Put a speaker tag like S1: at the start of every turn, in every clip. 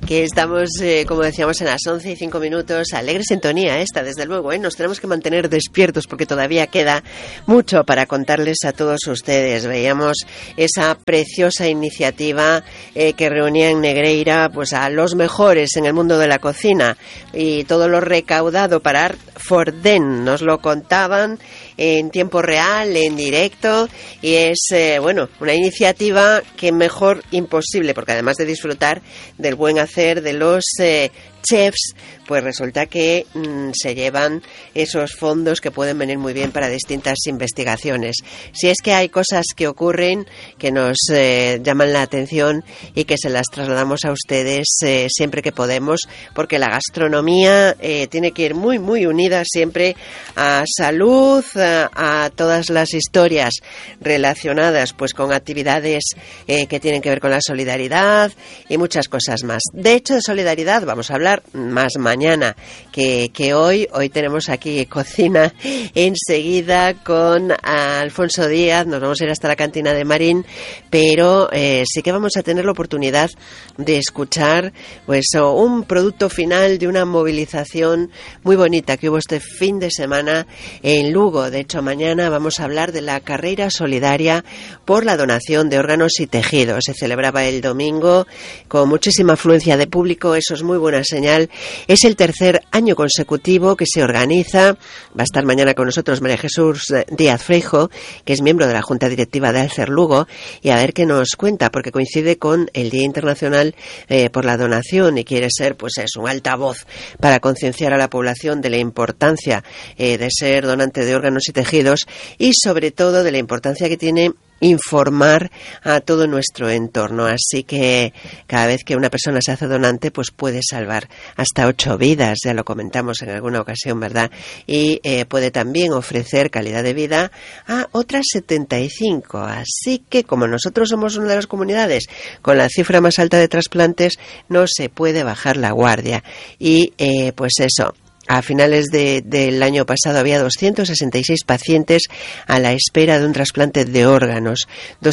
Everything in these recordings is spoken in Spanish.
S1: Que estamos, como decíamos, en las 11:05, alegre sintonía esta, desde luego, nos tenemos que mantener despiertos porque todavía queda mucho para contarles a todos ustedes. Veíamos esa preciosa iniciativa que reunía en Negreira pues a los mejores en el mundo de la cocina, y todo lo recaudado para Art for Them nos lo contaban en tiempo real, en directo, y es, una iniciativa que mejor imposible, porque además de disfrutar del buen hacer de los chefs, pues resulta que se llevan esos fondos que pueden venir muy bien para distintas investigaciones. Si es que hay cosas que ocurren que nos llaman la atención y que se las trasladamos a ustedes siempre que podemos, porque la gastronomía tiene que ir muy, muy unida siempre a salud, a todas las historias relacionadas pues con actividades que tienen que ver con la solidaridad y muchas cosas más. De hecho, de solidaridad vamos a hablar más mañana que hoy. Hoy tenemos aquí cocina enseguida con Alfonso Díaz. Nos vamos a ir hasta la cantina de Marín, pero sí que vamos a tener la oportunidad de escuchar pues un producto final de una movilización muy bonita que hubo este fin de semana en Lugo. De hecho, mañana vamos a hablar de la carrera solidaria por la donación de órganos y tejidos. Se celebraba el domingo con muchísima afluencia de público. Eso es muy buena señal. Es el tercer año consecutivo que se organiza. Va a estar mañana con nosotros María Jesús Díaz Freijo, que es miembro de la Junta Directiva de Alcer Lugo, y a ver qué nos cuenta, porque coincide con el Día Internacional por la Donación, y quiere ser pues un altavoz para concienciar a la población de la importancia de ser donante de órganos y tejidos, y sobre todo de la importancia que tiene informar a todo nuestro entorno. Así que cada vez que una persona se hace donante, pues puede salvar hasta 8 vidas, ya lo comentamos en alguna ocasión, ¿verdad? Y puede también ofrecer calidad de vida a otras 75. Así que como nosotros somos una de las comunidades con la cifra más alta de trasplantes, no se puede bajar la guardia. Y pues eso. A finales del año pasado había 266 pacientes a la espera de un trasplante de órganos,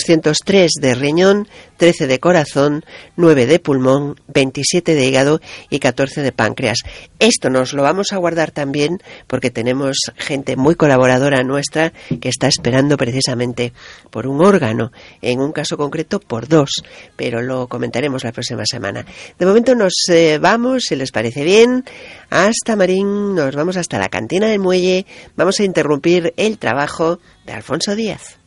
S1: 203 de riñón, 13 de corazón, 9 de pulmón, 27 de hígado y 14 de páncreas. Esto nos lo vamos a guardar también porque tenemos gente muy colaboradora nuestra que está esperando precisamente por un órgano, en un caso concreto por 2, pero lo comentaremos la próxima semana. De momento nos vamos, si les parece bien, hasta Marín. Nos vamos hasta la cantina del muelle. Vamos a interrumpir el trabajo de Alfonso Díaz.